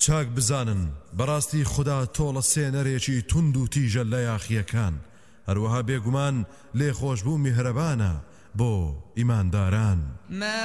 چاک بزانن بەڕاستی خوددا تۆڵە سێنەرێکی تند و تیژە لە یاخیەکان هەروەها بێگومان لێخۆشبوو میهرەبانە بۆ ئیمانداران.